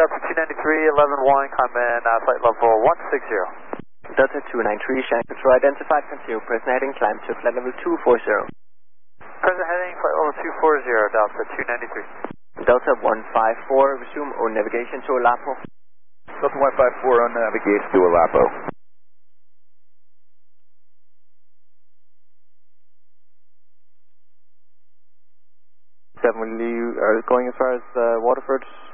Delta 293, 11-1, come in flight level 160. Delta 293, Shanghai Control identified, continue present heading, climb to flight level 240. Present heading, flight level 240, Delta 293. Delta 154, resume on navigation to Olapo. Delta 154 on navigation to Olapo. Seven, you are going as far as Waterford.